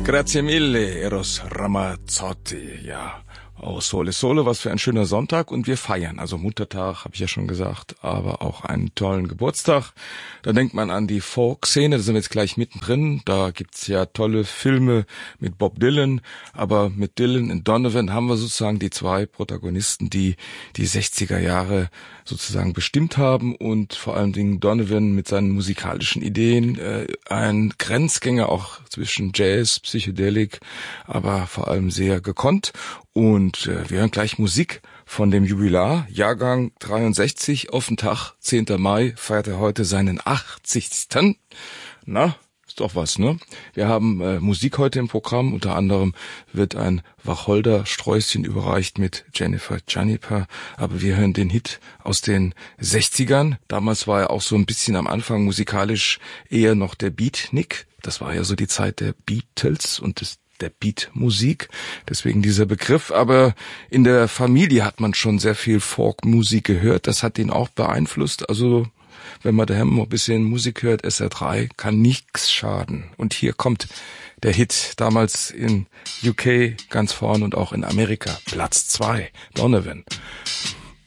Grazie mille, Eros Ramazzotti, ja. Oh, Sole Sole, was für ein schöner Sonntag und wir feiern, also Muttertag, habe ich ja schon gesagt, aber auch einen tollen Geburtstag. Da denkt man an die Folk-Szene, da sind wir jetzt gleich mittendrin, da gibt's ja tolle Filme mit Bob Dylan, aber mit Dylan und Donovan haben wir sozusagen die zwei Protagonisten, die 60er Jahre sozusagen bestimmt haben und vor allen Dingen Donovan mit seinen musikalischen Ideen, ein Grenzgänger auch zwischen Jazz, Psychedelik, aber vor allem sehr gekonnt. Und wir hören gleich Musik von dem Jubilar, Jahrgang 63, auf den Tag, 10. Mai, feiert er heute seinen 80. Na, ist doch was, ne? Wir haben Musik heute im Programm, unter anderem wird ein Wacholder-Sträußchen überreicht mit Jennifer Juniper, aber wir hören den Hit aus den 60ern. Damals war er auch so ein bisschen am Anfang musikalisch eher noch der Beatnik. Das war ja so die Zeit der Beatles und der Beatmusik, deswegen dieser Begriff, aber in der Familie hat man schon sehr viel Folkmusik gehört, das hat ihn auch beeinflusst, also wenn man daheim ein bisschen Musik hört, SR3, kann nichts schaden. Und hier kommt der Hit, damals in UK ganz vorn und auch in Amerika, Platz 2, Donovan.